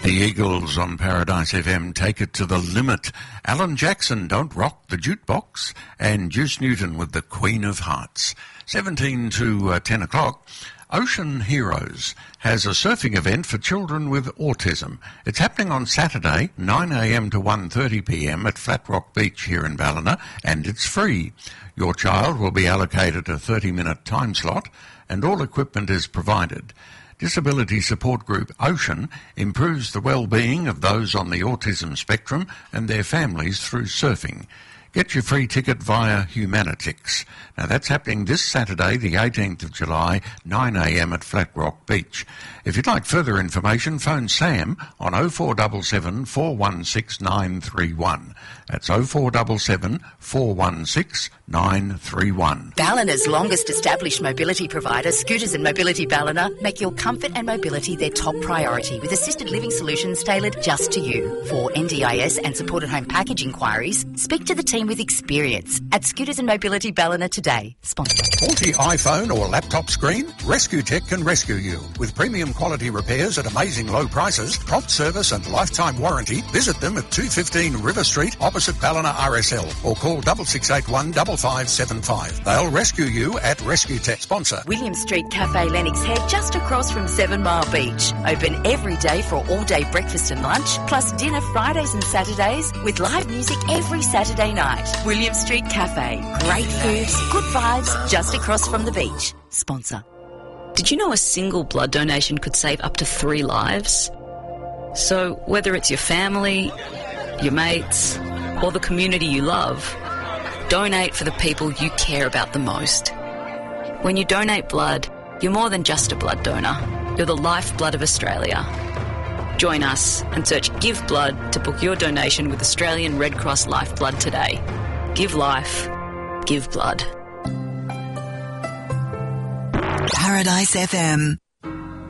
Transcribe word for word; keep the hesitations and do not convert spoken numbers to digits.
The Eagles on Paradise F M take it to the limit. Alan Jackson, Don't Rock the Jukebox, and Juice Newton with the Queen of Hearts. seventeen to uh, ten o'clock. Ocean Heroes has a surfing event for children with autism. It's happening on Saturday, nine a m to one thirty p m at Flat Rock Beach here in Ballina, and it's free. Your child will be allocated a thirty minute time slot, and all equipment is provided. Disability support group Ocean improves the well-being of those on the autism spectrum and their families through surfing. Get your free ticket via Humanitix. Now that's happening this Saturday, the eighteenth of July, nine a m at Flat Rock Beach. If you'd like further information, phone Sam on oh four seven seven, four one six, nine three one. That's oh four seven seven, four one six, nine three one. Ballina's longest established mobility provider, Scooters and Mobility Ballina, make your comfort and mobility their top priority with assisted living solutions tailored just to you. For N D I S and supported home package inquiries, speak to the team with experience at Scooters and Mobility Ballina today. Sponsor. Faulty iPhone or laptop screen? Rescue Tech can rescue you. With premium quality repairs at amazing low prices, prompt service and lifetime warranty, visit them at two fifteen River Street opposite Ballina R S L or call six six eight one, five five seven five. They'll rescue you at Rescue Tech. Sponsor. William Street Cafe Lennox Head just across from Seven Mile Beach. Open every day for all-day breakfast and lunch, plus dinner Fridays and Saturdays with live music every Saturday night. William Street Cafe. Great foods, good vibes, just across from the beach. Sponsor. Did you know a single blood donation could save up to three lives? So whether it's your family, your mates, or the community you love, donate for the people you care about the most. When you donate blood, you're more than just a blood donor. You're the lifeblood of Australia. Join us and search Give Blood to book your donation with Australian Red Cross Lifeblood today. Give life. Give blood. Paradise F M.